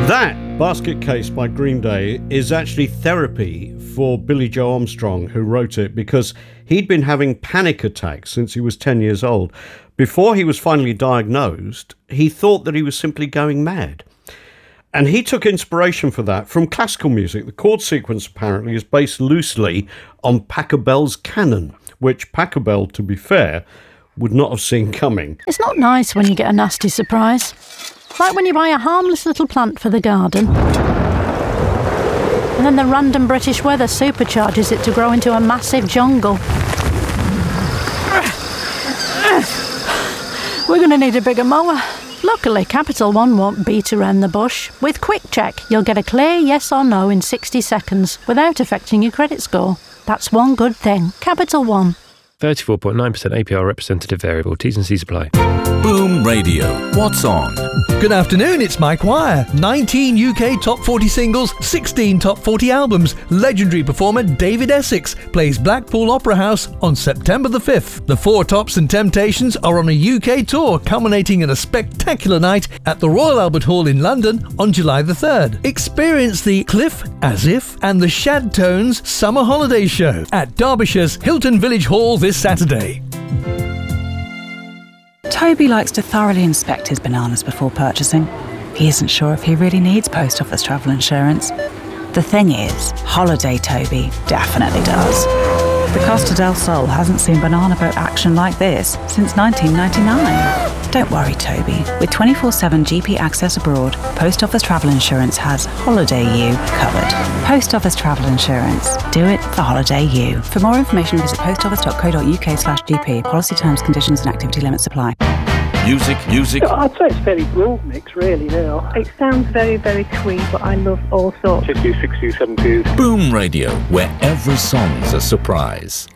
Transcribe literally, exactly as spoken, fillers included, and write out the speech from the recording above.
That Basket Case by Green Day is actually therapy for Billy Joe Armstrong, who wrote it, because he'd been having panic attacks since he was ten years old. Before he was finally diagnosed, he thought that he was simply going mad. And he took inspiration for that from classical music. The chord sequence apparently is based loosely on Pachelbel's canon, which Pachelbel, to be fair, would not have seen coming. It's not nice when you get a nasty surprise. Like when you buy a harmless little plant for the garden, and then the random British weather supercharges it to grow into a massive jungle. We're going to need a bigger mower. Luckily, Capital One won't beat around the bush. With Quick Check, you'll get a clear yes or no in sixty seconds without affecting your credit score. That's one good thing. Capital One. thirty-four point nine percent A P R representative variable. T's and C's apply. Boom Radio. What's on? Good afternoon, it's Mike Wire. nineteen U K top forty singles, sixteen top forty albums. Legendary performer David Essex plays Blackpool Opera House on September the fifth. The Four Tops and Temptations are on a U K tour, culminating in a spectacular night at the Royal Albert Hall in London on July the third. Experience the Cliff, As If, and the Shad Tones Summer Holiday Show at Derbyshire's Hilton Village Hall this Saturday. Toby likes to thoroughly inspect his bananas before purchasing. He isn't sure if he really needs post office travel insurance. The thing is, Holiday Toby definitely does. The Costa del Sol hasn't seen banana boat action like this since nineteen ninety-nine. Don't worry, Toby. With twenty-four seven G P access abroad, Post Office Travel Insurance has Holiday U covered. Post Office Travel Insurance. Do it for Holiday U. For more information, visit postoffice.co.uk slash GP. Policy terms, conditions and activity limits apply. Music, music. I'd say it's fairly broad mix, really, now. It sounds very, very twee, but I love all sorts. fifties, sixties, seventies. Boom Radio, where every song's a surprise.